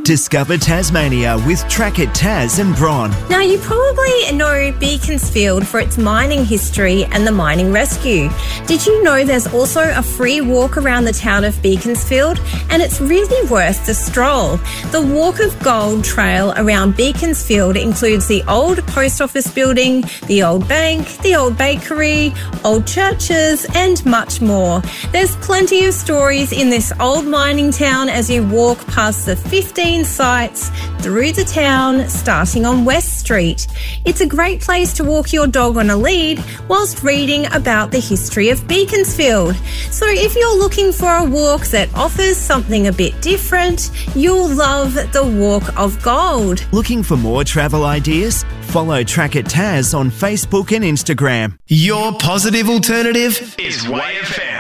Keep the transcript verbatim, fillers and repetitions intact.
Discover Tasmania with Track It Tas and Bron. Now, you probably know Beaconsfield for its mining history and the mining rescue. Did you know there's also a free walk around the town of Beaconsfield? And it's really worth the stroll. The Walk of Gold trail around Beaconsfield includes the old post office building, the old bank, the old bakery, old churches, and much more. There's plenty of stories in this old mining town as you walk past the fifteen sites through the town, starting on West Street. It's a great place to walk your dog on a lead whilst reading about the history of Beaconsfield. So if you're looking for a walk that offers something a bit different, you'll love the Walk of Gold. Looking for more travel ideas? Follow Track It Tas on Facebook and Instagram. Your positive alternative is Y F M.